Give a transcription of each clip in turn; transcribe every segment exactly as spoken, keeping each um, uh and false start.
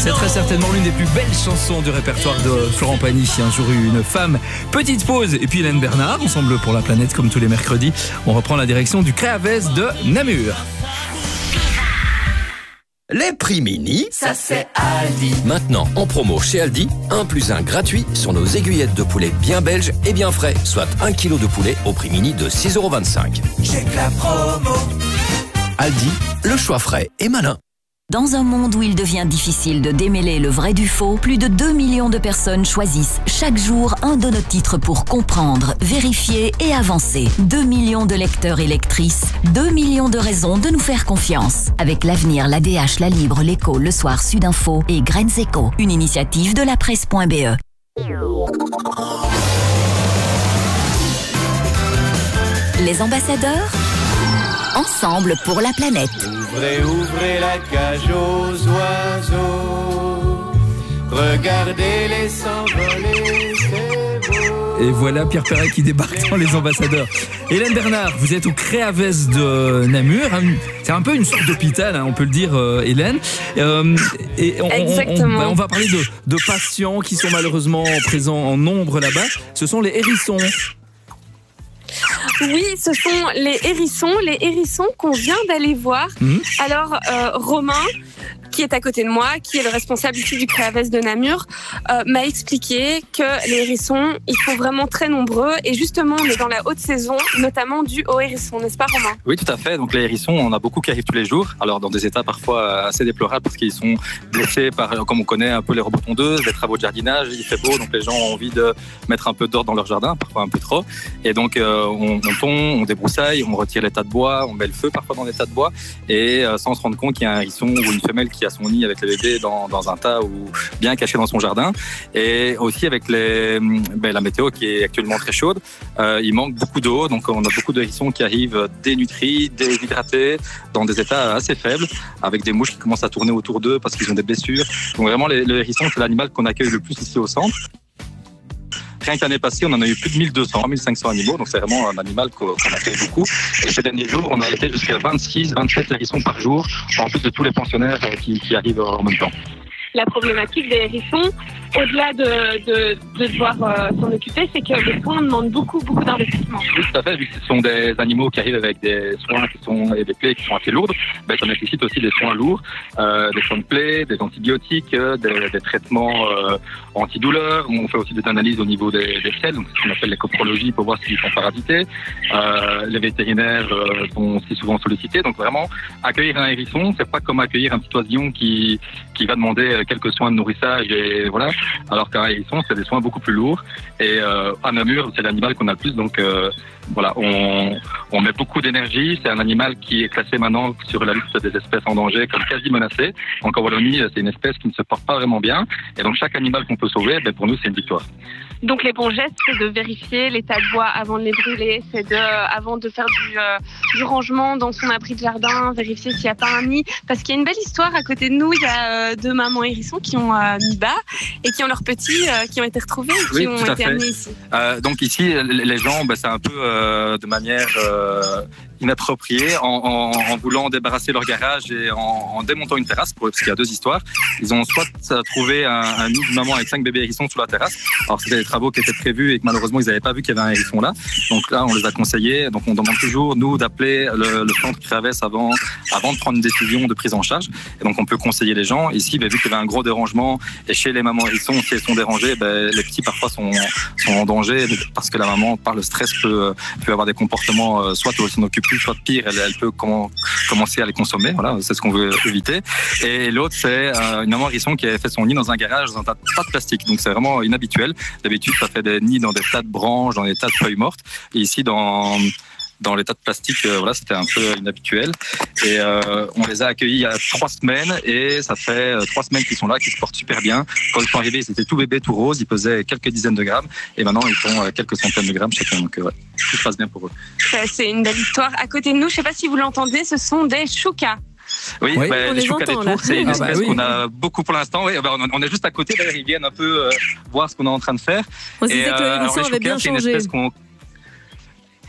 C'est très certainement l'une des plus belles chansons du répertoire de Florent Pagny. Un jour une femme. Petite pause et puis Hélène Bernard, ensemble pour la planète comme tous les mercredis. On reprend la direction du Créavez de Namur. Les prix mini, ça c'est Aldi. Maintenant en promo chez Aldi, un plus un gratuit sur nos aiguillettes de poulet bien belges et bien frais, soit un kilo de poulet au prix mini de six euros vingt-cinq. Check la promo. Aldi, le choix frais et malin. Dans un monde où il devient difficile de démêler le vrai du faux, plus de deux millions de personnes choisissent chaque jour un de nos titres pour comprendre, vérifier et avancer. deux millions de lecteurs et lectrices, deux millions de raisons de nous faire confiance. Avec l'avenir, l'A D H, La Libre, l'Écho, Le Soir, Sudinfo et Graines Éco, une initiative de la presse point b e. Les ambassadeurs, ensemble pour la planète. Ouvrez, ouvrez la cage aux oiseaux. Regardez-les s'envoler, c'est beau. Et voilà Pierre Perret qui débarque dans Les Ambassadeurs. Hélène Bernard, vous êtes au Créavez de Namur. C'est un peu une sorte d'hôpital, hein, on peut le dire, euh, Hélène. Euh, et on, Exactement. On, on, on va parler de, de patients qui sont malheureusement présents en nombre là-bas. Ce sont les hérissons. Oui, ce sont les hérissons, les hérissons qu'on vient d'aller voir. Mmh. Alors, euh, Romain, qui est à côté de moi, qui est le responsable ici du Créavez de Namur, euh, m'a expliqué que les hérissons, ils sont vraiment très nombreux. Et justement, on est dans la haute saison, notamment du haut hérisson, n'est-ce pas, Romain ? Oui, tout à fait. Donc les hérissons, on a beaucoup qui arrivent tous les jours. Alors dans des états parfois assez déplorables parce qu'ils sont blessés par, comme on connaît un peu les robots tondeuses, les travaux de jardinage. Il fait beau, donc les gens ont envie de mettre un peu d'ordre dans leur jardin, parfois un peu trop. Et donc euh, on, on tond, on débroussaille, on retire les tas de bois, on met le feu parfois dans les tas de bois, et euh, sans se rendre compte qu'il y a un hérisson ou une femelle qui a son nid avec les bébés dans, dans un tas ou bien caché dans son jardin. Et aussi avec les, ben, la météo qui est actuellement très chaude, euh, il manque beaucoup d'eau, donc on a beaucoup de hérissons qui arrivent dénutris, déshydratés, dans des états assez faibles, avec des mouches qui commencent à tourner autour d'eux parce qu'ils ont des blessures. Donc vraiment, les, le hérisson, c'est l'animal qu'on accueille le plus ici au centre. Rien que l'année passée, on en a eu plus de mille deux cents, mille cinq cents animaux, donc c'est vraiment un animal qu'on accueille beaucoup. Et ces derniers jours, on a été jusqu'à vingt-six, vingt-sept hérissons par jour, en plus de tous les pensionnaires qui, qui arrivent en même temps. La problématique des hérissons, au-delà de, de, de devoir euh, s'en occuper, c'est que les soins demandent beaucoup, beaucoup d'investissement. Oui, tout à fait, vu que ce sont des animaux qui arrivent avec des soins qui sont, et des plaies qui sont assez lourdes, ben, ça nécessite aussi des soins lourds, euh, des soins de plaies, des antibiotiques, des, des traitements euh, antidouleurs. On fait aussi des analyses au niveau des, des selles, donc ce qu'on appelle les coprologies pour voir s'ils sont parasités. Euh, les vétérinaires euh, sont aussi souvent sollicités, donc vraiment, accueillir un hérisson, c'est pas comme accueillir un petit oisillon qui, qui va demander quelques soins de nourrissage et voilà. Alors qu'un hérisson, c'est des soins beaucoup plus lourds. Et euh, à Namur, c'est l'animal qu'on a le plus. Donc euh, voilà, on, on met beaucoup d'énergie. C'est un animal qui est classé maintenant sur la liste des espèces en danger comme quasi menacée. Donc en Wallonie, c'est une espèce qui ne se porte pas vraiment bien. Et donc chaque animal qu'on peut sauver, ben, pour nous, c'est une victoire. Donc les bons gestes, c'est de vérifier les tas de bois avant de les brûler, c'est de, avant de faire du, euh, du rangement dans son abri de jardin, vérifier s'il n'y a pas un nid. Parce qu'il y a une belle histoire à côté de nous, il y a euh, deux mamans hérissons qui ont euh, mis bas et qui ont leurs petits euh, qui ont été retrouvés et qui oui, ont été amenés ici. Euh, donc ici, les gens, ben, c'est un peu euh, de manière euh, inappropriée, en, en, en voulant débarrasser leur garage et en, en démontant une terrasse, parce qu'il y a deux histoires. Ils ont soit trouvé un, un nid de maman avec cinq bébés hérissons sur la terrasse. Alors c'était des travaux qui étaient prévus et que malheureusement ils n'avaient pas vu qu'il y avait un hérisson là. Donc là on les a conseillés. Donc on demande toujours nous d'appeler le, le centre Créavez avant, avant de prendre une décision de prise en charge. Et donc on peut conseiller les gens. Ici, ben, vu qu'il y avait un gros dérangement et chez les mamans hérissons, si elles sont dérangées, ben, les petits parfois sont, sont en danger parce que la maman, par le stress, peut, peut avoir des comportements, soit elle s'en occupe plus, soit pire, elle, elle peut comment, commencer à les consommer. Voilà, c'est ce qu'on veut éviter. Et l'autre, c'est euh, une maman hérisson qui a fait son nid dans un garage, dans un tas, tas de plastique. Donc c'est vraiment inhabituel. D'habitude, ça fait des nids dans des tas de branches, dans des tas de feuilles mortes. Et ici, dans dans les tas de plastique, euh, voilà, c'était un peu inhabituel. Et euh, on les a accueillis il y a trois semaines et ça fait euh, trois semaines qu'ils sont là, qu'ils se portent super bien. Quand ils sont arrivés, ils étaient tout bébés, tout roses, ils pesaient quelques dizaines de grammes et maintenant ils font euh, quelques centaines de grammes chacun. Donc euh, ouais, tout se passe bien pour eux. C'est une belle histoire. À côté de nous, je ne sais pas si vous l'entendez, ce sont des choucas. Oui, oui. Bah, les choucas des tours, c'est une ah espèce bah oui. qu'on a beaucoup pour l'instant. Oui, bah, on, on est juste à côté, d'ailleurs, ils viennent un peu euh, voir ce qu'on est en train de faire. On se disait que le hérisson avait bien changé.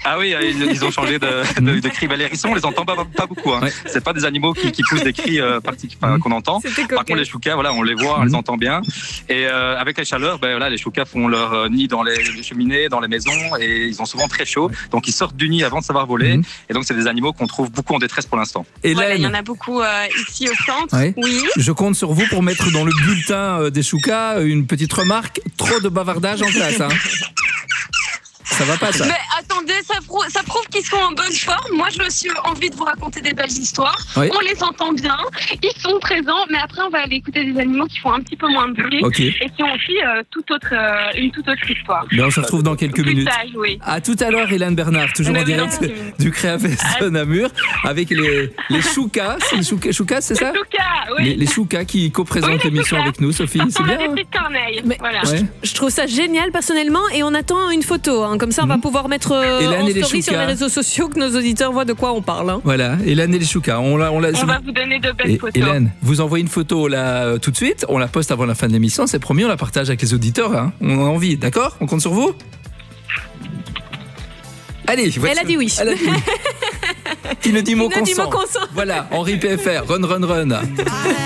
Ah oui, ils, ils ont changé de, de, de cri. Ben, les hérissons, on les entend pas, pas beaucoup. Hein. Ouais. C'est pas des animaux qui, qui poussent des cris euh, partic- enfin, qu'on entend. Par contre, les choucas, voilà, on les voit, on les entend bien. Et euh, avec les chaleurs, ben, voilà, les choucas font leur euh, nid dans les, les cheminées, dans les maisons, et ils ont souvent très chaud. Donc, ils sortent du nid avant de savoir voler. Mmh. Et donc, c'est des animaux qu'on trouve beaucoup en détresse pour l'instant. Hélène, voilà, il y en a beaucoup euh, ici au centre. Ouais. Oui. Je compte sur vous pour mettre dans le bulletin euh, des choucas une petite remarque. Trop de bavardage en classe. Hein. Ça va pas, ça. Mais attendez, ça, prou- ça prouve qu'ils sont en bonne forme. Moi, j'ai aussi envie de vous raconter des belles histoires. Oui. On les entend bien, ils sont présents, mais après, on va aller écouter des animaux qui font un petit peu moins de bruit okay. et qui ont aussi euh, toute autre, euh, une toute autre histoire. Mais on se retrouve dans quelques Plus minutes. Tard, oui. À tout à l'heure, Hélène Bernard, toujours en direct du Créavest de Namur, avec les, les choucas. C'est les choucas, choucas c'est ça? Les choucas, oui. Les, les choucas qui co-présentent oui, l'émission avec nous, Sophie. C'est on bien. On a des petites corneilles. Mais voilà. Ouais. Je, je trouve ça génial personnellement et on attend une photo. Hein. Comme ça, on mmh. va pouvoir mettre Euh, Hélène en et les story choucas. sur les réseaux sociaux que nos auditeurs voient de quoi on parle. Hein. Voilà, Hélène et les choucas. On, la, on, la, on va vous donner de belles et, photos. Hélène, vous envoyez une photo là euh, tout de suite. On la poste avant la fin de l'émission. C'est promis, on la partage avec les auditeurs. Hein. On a envie, d'accord? On compte sur vous? Allez, elle a dit oui. Elle a dit oui. Qui ne dit mot consent. consent. Voilà, Henri P F R, run, run, run.